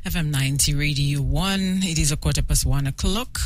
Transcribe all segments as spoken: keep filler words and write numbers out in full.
F M ninety Radio one. It is a quarter past one o'clock.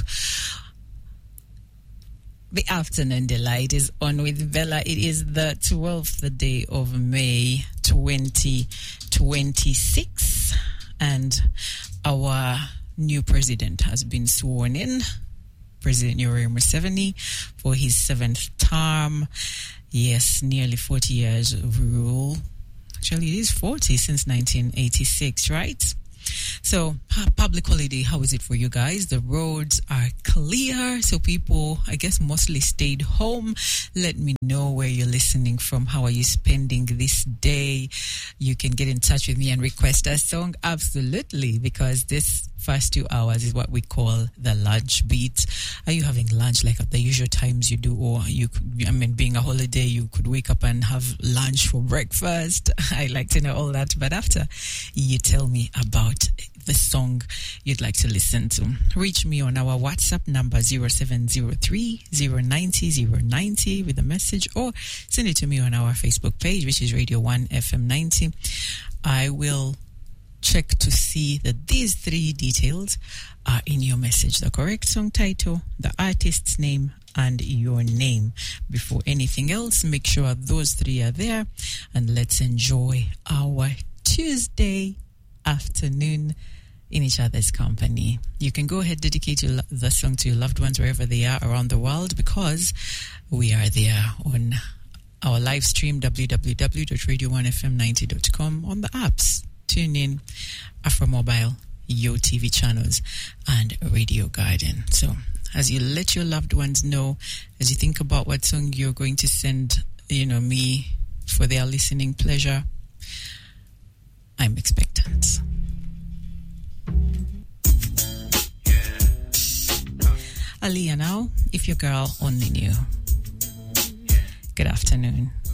The afternoon delight is on with Bella. It is the twelfth day of May, twenty twenty-six, and our new president has been sworn in, President Yoweri Museveni, for his seventh term. Yes, nearly forty years of rule. Actually, it is forty since nineteen eighty-six, right? So, public holiday, how is it for you guys? The roads are clear, so people, I guess, mostly stayed home. Let me know where you're listening from. How are you spending this day? You can get in touch with me and request a song, absolutely, because this first two hours is what we call the lunch beat. Are you having lunch like at the usual times you do? Or you could, I mean, being a holiday, you could wake up and have lunch for breakfast. I like to know all that. But after you tell me about the song you'd like to listen to, reach me on our WhatsApp number zero seven zero three zero nine zero zero nine zero with a message, or send it to me on our Facebook page, which is Radio one F M ninety. I will check to see that these three details are in your message: the correct song title, the artist's name, and your name. Before anything else, make sure those three are there, and let's enjoy our Tuesday afternoon in each other's company. You can go ahead, dedicate your, the song to your loved ones wherever they are around the world, because we are there on our live stream, w w w dot radio one f m ninety dot com, on the apps, tune in, Afromobile, Yo T V channels, and Radio Garden. So as you let your loved ones know, as you think about what song you're going to send, you know, me for their listening pleasure, I'm expectant. Aaliyah now, If Your Girl Only Knew. Good afternoon.